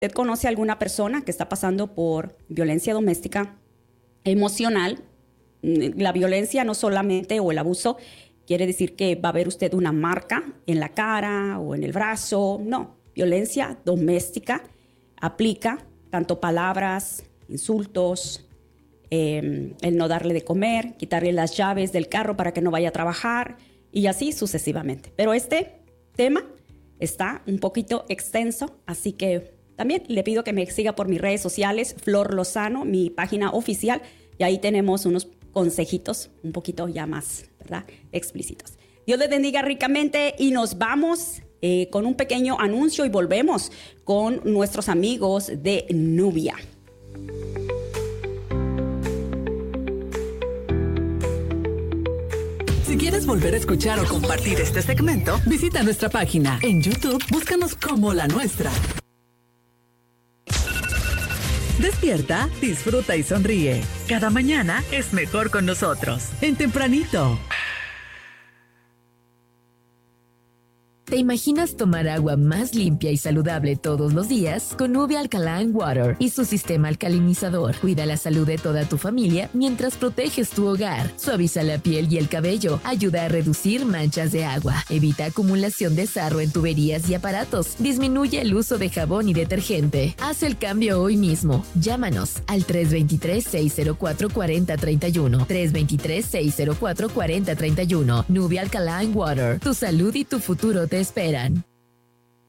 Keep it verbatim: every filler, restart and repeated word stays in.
¿Usted conoce a alguna persona que está pasando por violencia doméstica emocional? La violencia no solamente, o el abuso, quiere decir que va a ver usted una marca en la cara o en el brazo. No, violencia doméstica aplica tanto palabras, insultos, eh, el no darle de comer, quitarle las llaves del carro para que no vaya a trabajar y así sucesivamente. Pero este tema está un poquito extenso, así que también le pido que me siga por mis redes sociales, Flor Lozano, mi página oficial, y ahí tenemos unos consejitos un poquito ya más, ¿verdad?, explícitos. Dios les bendiga ricamente y nos vamos eh, con un pequeño anuncio y volvemos con nuestros amigos de Nubia. Si quieres volver a escuchar o compartir este segmento, visita nuestra página. En YouTube, búscanos como La Nuestra. Despierta, disfruta y sonríe. Cada mañana es mejor con nosotros. En Tempranito. ¿Te imaginas tomar agua más limpia y saludable todos los días? Con Nubia Alkaline Water y su sistema alcalinizador. Cuida la salud de toda tu familia mientras proteges tu hogar. Suaviza la piel y el cabello. Ayuda a reducir manchas de agua. Evita acumulación de sarro en tuberías y aparatos. Disminuye el uso de jabón y detergente. Haz el cambio hoy mismo. Llámanos al tres dos tres, seis cero cuatro, cuatro cero tres uno. tres dos tres, seis cero cuatro, cuatro cero tres uno. Nubia Alkaline Water. Tu salud y tu futuro te esperan.